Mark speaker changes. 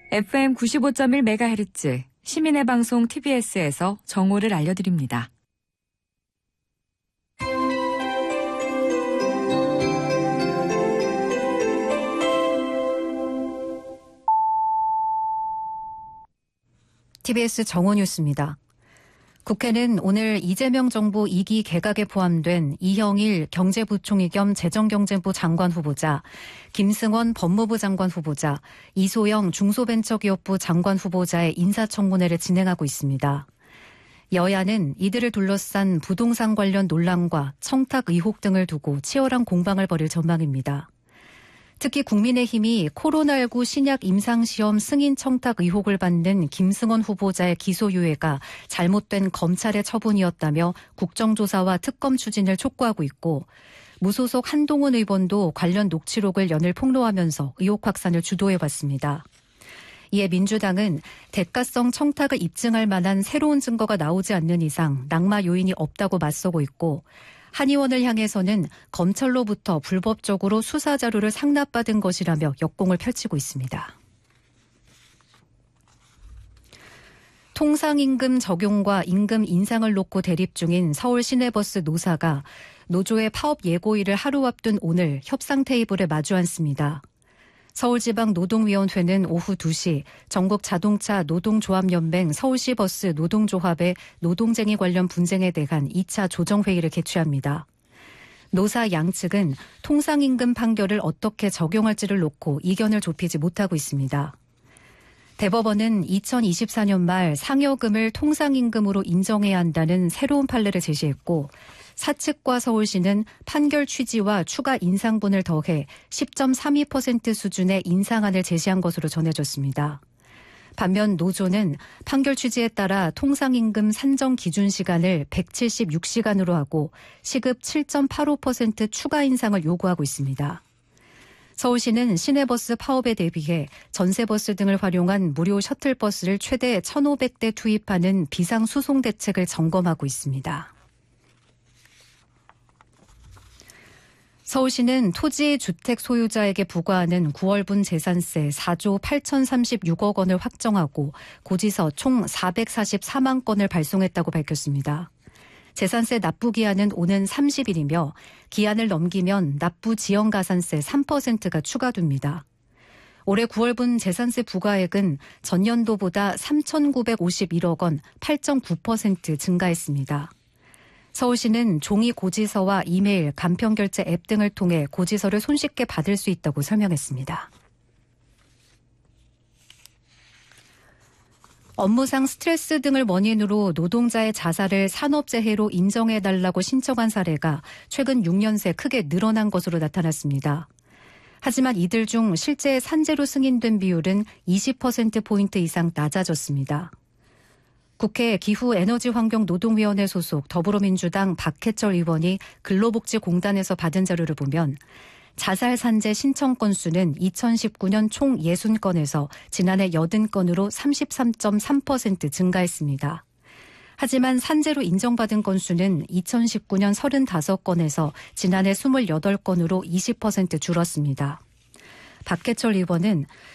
Speaker 1: FM 95.1MHz 시민의 방송 TBS에서 정오를 알려드립니다.
Speaker 2: TBS 정오 뉴스입니다. 국회는 오늘 이재명 정부 2기 개각에 포함된 이형일 경제부총리 겸 재정경제부 장관 후보자, 김승원 법무부 장관 후보자, 이소영 중소벤처기업부 장관 후보자의 인사청문회를 진행하고 있습니다. 여야는 이들을 둘러싼 부동산 관련 논란과 청탁 의혹 등을 두고 치열한 공방을 벌일 전망입니다. 특히 국민의힘이 코로나19 신약 임상시험 승인 청탁 의혹을 받는 김승원 후보자의 기소유예가 잘못된 검찰의 처분이었다며 국정조사와 특검 추진을 촉구하고 있고, 무소속 한동훈 의원도 관련 녹취록을 연일 폭로하면서 의혹 확산을 주도해왔습니다. 이에 민주당은 대가성 청탁을 입증할 만한 새로운 증거가 나오지 않는 이상 낙마 요인이 없다고 맞서고 있고, 한 의원을 향해서는 검찰로부터 불법적으로 수사 자료를 상납받은 것이라며 역공을 펼치고 있습니다. 통상임금 적용과 임금 인상을 놓고 대립 중인 서울 시내버스 노사가 노조의 파업 예고일을 하루 앞둔 오늘 협상 테이블에 마주 앉습니다. 서울지방노동위원회는 오후 2시 전국자동차 노동조합연맹 서울시버스 노동조합의 노동쟁의 관련 분쟁에 대한 2차 조정회의를 개최합니다. 노사 양측은 통상임금 판결을 어떻게 적용할지를 놓고 이견을 좁히지 못하고 있습니다. 대법원은 2024년 말 상여금을 통상임금으로 인정해야 한다는 새로운 판례를 제시했고, 사측과 서울시는 판결 취지와 추가 인상분을 더해 10.32% 수준의 인상안을 제시한 것으로 전해졌습니다. 반면 노조는 판결 취지에 따라 통상임금 산정 기준 시간을 176시간으로 하고 시급 7.85% 추가 인상을 요구하고 있습니다. 서울시는 시내버스 파업에 대비해 전세버스 등을 활용한 무료 셔틀버스를 최대 1,500대 투입하는 비상수송 대책을 점검하고 있습니다. 서울시는 토지 주택 소유자에게 부과하는 9월분 재산세 4조 8,036억 원을 확정하고 고지서 총 444만 건을 발송했다고 밝혔습니다. 재산세 납부 기한은 오는 30일이며 기한을 넘기면 납부 지연가산세 3%가 추가됩니다. 올해 9월분 재산세 부과액은 전년도보다 3,951억 원 8.9% 증가했습니다. 서울시는 종이 고지서와 이메일, 간편결제 앱 등을 통해 고지서를 손쉽게 받을 수 있다고 설명했습니다. 업무상 스트레스 등을 원인으로 노동자의 자살을 산업재해로 인정해달라고 신청한 사례가 최근 6년 새 크게 늘어난 것으로 나타났습니다. 하지만 이들 중 실제 산재로 승인된 비율은 20%포인트 이상 낮아졌습니다. 국회 기후에너지환경노동위원회 소속 더불어민주당 박해철 의원이 근로복지공단에서 받은 자료를 보면 자살 산재 신청 건수는 2019년 총 60건에서 지난해 80건으로 33.3% 증가했습니다. 하지만 산재로 인정받은 건수는 2019년 35건에서 지난해 28건으로 20% 줄었습니다. 박해철 의원은